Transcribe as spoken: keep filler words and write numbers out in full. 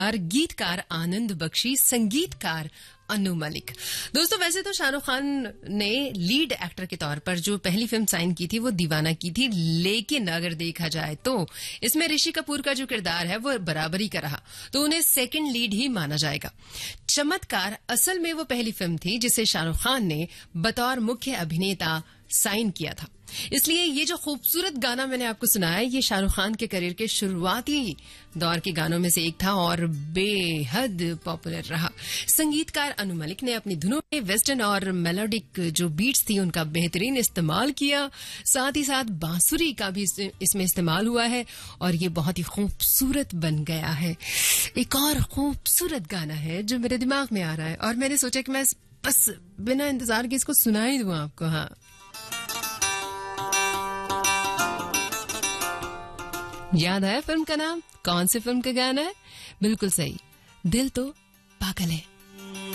और गीतकार आनंद बख्शी, संगीतकार अनु मलिक। दोस्तों, वैसे तो शाहरुख खान ने लीड एक्टर के तौर पर जो पहली फिल्म साइन की थी वो दीवाना की थी, लेकिन अगर देखा जाए तो इसमें ऋषि कपूर का जो किरदार है वो बराबरी का रहा, तो उन्हें सेकंड लीड ही माना जाएगा। चमत्कार असल में वो पहली फिल्म थी जिसे शाहरुख खान ने बतौर मुख्य अभिनेता साइन किया था। इसलिए ये जो खूबसूरत गाना मैंने आपको सुनाया, ये शाहरुख खान के करियर के शुरुआती दौर के गानों में से एक था और बेहद पॉपुलर रहा। संगीतकार अनु मलिक ने अपनी धुनों में वेस्टर्न और मेलोडिक जो बीट्स थी उनका बेहतरीन इस्तेमाल किया, साथ ही साथ बांसुरी का भी इसमें इस्तेमाल हुआ है और ये बहुत ही खूबसूरत बन गया है। एक और खूबसूरत गाना है जो मेरे दिमाग में आ रहा है और मैंने सोचा कि मैं बस बिना इंतजार के इसको सुना ही दूं आपको। हाँ, याद आया फिल्म का नाम? कौन सी फिल्म का गाना है? बिल्कुल सही, दिल तो पागल है।